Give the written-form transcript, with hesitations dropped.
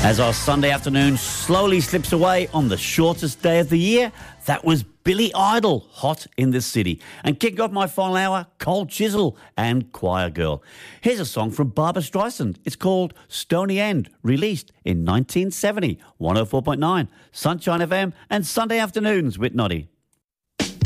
As our Sunday afternoon slowly slips away on the shortest day of the year, that was Billy Idol, Hot in the City. And kicking off my final hour, Cold Chisel and Choir Girl. Here's a song from Barbra Streisand. It's called Stony End, released in 1970. 104.9, Sunshine FM and Sunday Afternoons with Noddy.